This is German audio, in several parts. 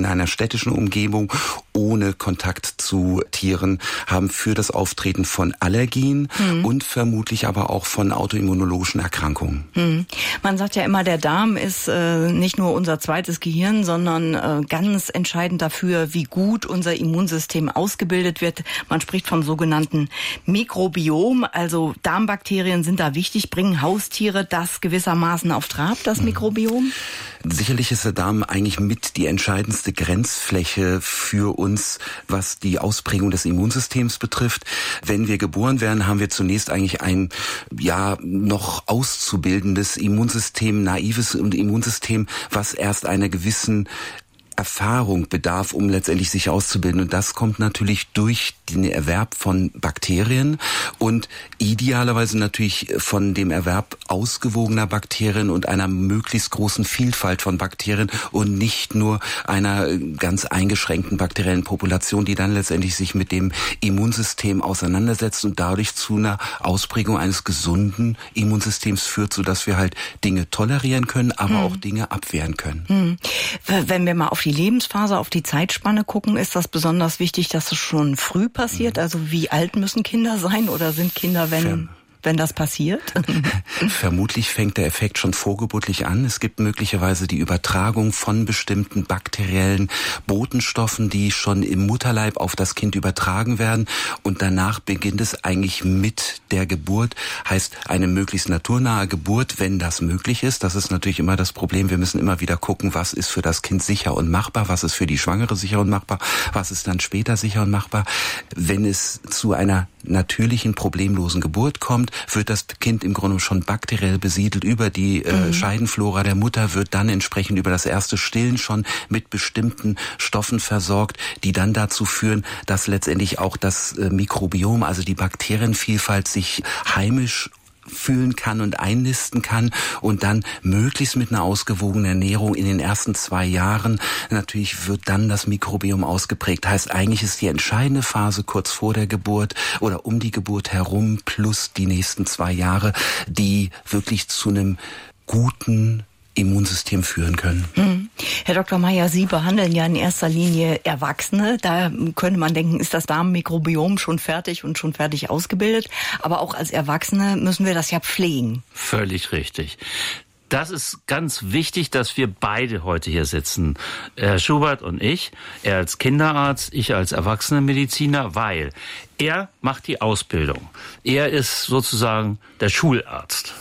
in einer städtischen Umgebung ohne Kontakt zu Tieren haben für das Auftreten von Allergien und vermutlich aber auch von autoimmunologischen Erkrankungen. Man sagt ja immer, der Darm ist nicht nur unser zweites Gehirn, sondern ganz entscheidend dafür, wie gut unser Immunsystem ausgebildet wird. Man spricht vom sogenannten Mikrobiom, also Darmbakterien sind da wichtig. Bringen Haustiere das gewissermaßen auf Trab, das Mikrobiom? Sicherlich ist der Darm eigentlich mit die entscheidendste Grenzfläche für uns, was die Ausprägung des Immunsystems betrifft. Wenn wir geboren werden, haben wir zunächst eigentlich ein noch auszubildendes Immunsystem, naives Immunsystem, was erst einer gewissen Erfahrung bedarf, um letztendlich sich auszubilden. Und das kommt natürlich durch den Erwerb von Bakterien und idealerweise natürlich von dem Erwerb ausgewogener Bakterien und einer möglichst großen Vielfalt von Bakterien und nicht nur einer ganz eingeschränkten bakteriellen Population, die dann letztendlich sich mit dem Immunsystem auseinandersetzt und dadurch zu einer Ausprägung eines gesunden Immunsystems führt, sodass wir halt Dinge tolerieren können, aber auch Dinge abwehren können. Wenn wir mal auf die Lebensphase, auf die Zeitspanne gucken, ist das besonders wichtig, dass es schon früh passiert? Also wie alt müssen Kinder sein oder sind Kinder, wenn das passiert? Vermutlich fängt der Effekt schon vorgeburtlich an. Es gibt möglicherweise die Übertragung von bestimmten bakteriellen Botenstoffen, die schon im Mutterleib auf das Kind übertragen werden. Und danach beginnt es eigentlich mit der Geburt. Heißt eine möglichst naturnahe Geburt, wenn das möglich ist. Das ist natürlich immer das Problem. Wir müssen immer wieder gucken, was ist für das Kind sicher und machbar, was ist für die Schwangere sicher und machbar, was ist dann später sicher und machbar. Wenn es zu einer natürlichen, problemlosen Geburt kommt, wird das Kind im Grunde schon bakteriell besiedelt über die Scheidenflora der Mutter, wird dann entsprechend über das erste Stillen schon mit bestimmten Stoffen versorgt, die dann dazu führen, dass letztendlich auch das Mikrobiom, also die Bakterienvielfalt, sich heimisch fühlen kann und einnisten kann und dann möglichst mit einer ausgewogenen Ernährung in den ersten 2 Jahren, natürlich wird dann das Mikrobiom ausgeprägt. Heißt, eigentlich ist die entscheidende Phase kurz vor der Geburt oder um die Geburt herum plus die nächsten 2 Jahre, die wirklich zu einem guten Immunsystem führen können. Herr Dr. Meyer, Sie behandeln ja in erster Linie Erwachsene. Da könnte man denken, ist das Darmmikrobiom schon fertig und schon fertig ausgebildet. Aber auch als Erwachsene müssen wir das ja pflegen. Völlig richtig. Das ist ganz wichtig, dass wir beide heute hier sitzen. Herr Schubert und ich, er als Kinderarzt, ich als Erwachsenenmediziner, weil er macht die Ausbildung. Er ist sozusagen der Schularzt.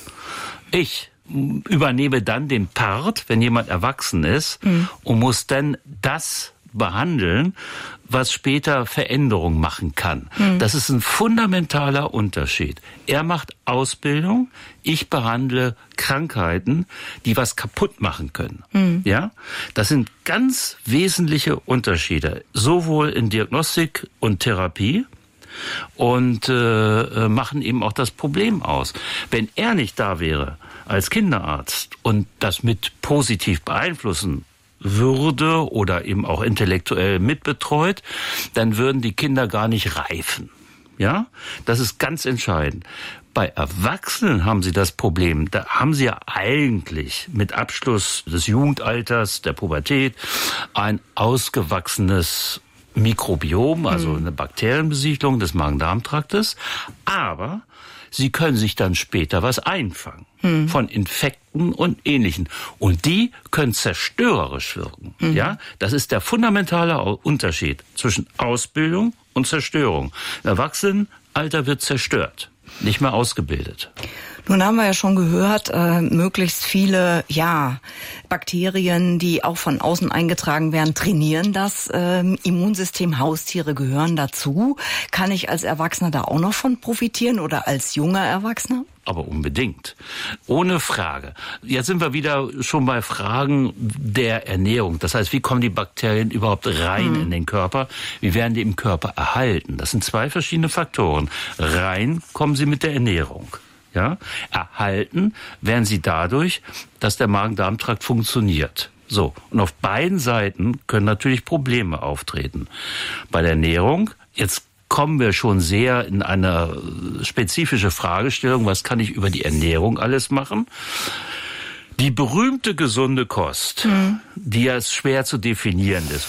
Ich übernehme dann den Part, wenn jemand erwachsen ist, und muss dann das behandeln, was später Veränderung machen kann. Das ist ein fundamentaler Unterschied. Er macht Ausbildung, ich behandle Krankheiten, die was kaputt machen können. Ja, das sind ganz wesentliche Unterschiede, sowohl in Diagnostik und Therapie. Und machen eben auch das Problem aus. Wenn er nicht da wäre als Kinderarzt und das mit positiv beeinflussen würde oder eben auch intellektuell mitbetreut, dann würden die Kinder gar nicht reifen. Ja, das ist ganz entscheidend. Bei Erwachsenen haben sie das Problem, da haben sie ja eigentlich mit Abschluss des Jugendalters, der Pubertät, ein ausgewachsenes Mikrobiom, also eine Bakterienbesiedlung des Magen-Darm-Traktes, aber sie können sich dann später was einfangen von Infekten und Ähnlichen. Und die können zerstörerisch wirken. Ja, das ist der fundamentale Unterschied zwischen Ausbildung und Zerstörung. Im Erwachsenenalter wird zerstört, nicht mehr ausgebildet. Nun haben wir ja schon gehört, möglichst viele Bakterien, die auch von außen eingetragen werden, trainieren das Immunsystem. Haustiere gehören dazu. Kann ich als Erwachsener da auch noch von profitieren oder als junger Erwachsener? Aber unbedingt. Ohne Frage. Jetzt sind wir wieder schon bei Fragen der Ernährung. Das heißt, wie kommen die Bakterien überhaupt rein in den Körper? Wie werden die im Körper erhalten? Das sind 2 verschiedene Faktoren. Rein kommen sie mit der Ernährung. Ja, erhalten werden sie dadurch, dass der Magen-Darm-Trakt funktioniert. So, und auf beiden Seiten können natürlich Probleme auftreten. Bei der Ernährung, jetzt kommen wir schon sehr in eine spezifische Fragestellung, was kann ich über die Ernährung alles machen? Die berühmte gesunde Kost, die ja schwer zu definieren ist.